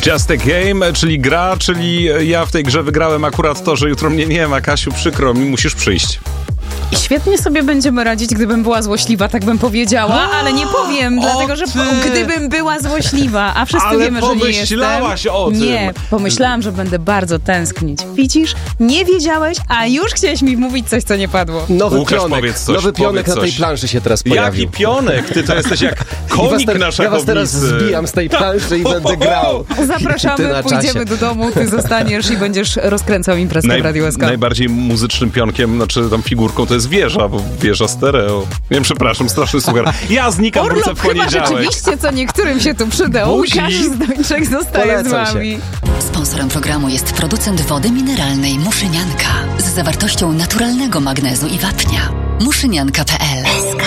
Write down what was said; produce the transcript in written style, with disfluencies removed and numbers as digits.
Just a game, czyli gra, czyli ja w tej grze wygrałem akurat to, że jutro mnie nie ma. Kasiu, przykro mi, musisz przyjść. Świetnie sobie będziemy radzić, gdybym była złośliwa, tak bym powiedziała, ale nie powiem, dlatego że gdybym była złośliwa, a wszyscy wiemy, że nie jestem. Pomyślałaś o tym. Nie, pomyślałam, że będę bardzo tęsknić. Widzisz? Nie wiedziałeś, a już chciałeś mi mówić coś, co nie padło. Łukasz, powiedz coś. Nowy pionek na tej planszy się teraz pojawił. Jaki pionek? Ty to jesteś jak konik na szachownicy. Ja was teraz zbijam z tej planszy i będę grał. Zapraszamy, pójdziemy do domu, ty zostaniesz i będziesz rozkręcał imprezkę w Radio SK. Najbardziej muzycznym pionkiem, znaczy tam figurką to jest wieża, bo wieża stereo. Nie wiem, przepraszam, straszny suchar. Ja znikam, wrócę w poniedziałek. Chyba rzeczywiście, co niektórym się tu przyda. Łukasz Zdończek zostaje z wami. Sponsorem programu jest producent wody mineralnej Muszynianka z zawartością naturalnego magnezu i wapnia. Muszynianka.pl